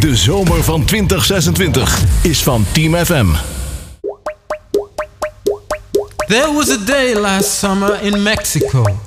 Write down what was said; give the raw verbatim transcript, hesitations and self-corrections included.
De zomer van twintig zesentwintig is van Team F M. There was a day last summer in Mexico